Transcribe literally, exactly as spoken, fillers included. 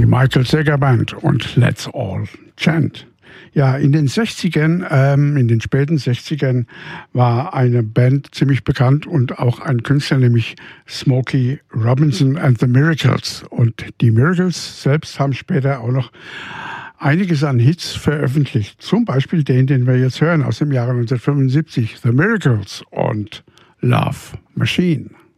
Michael Sager Band und Let's All Chant. Ja, in den sechzigern, ähm, in den späten sechzigern war eine Band ziemlich bekannt und auch ein Künstler, nämlich Smokey Robinson and the Miracles. Und die Miracles selbst haben später auch noch einiges an Hits veröffentlicht. Zum Beispiel den, den wir jetzt hören aus dem Jahre neunzehnhundertfünfundsiebzig, The Miracles und Love Machine.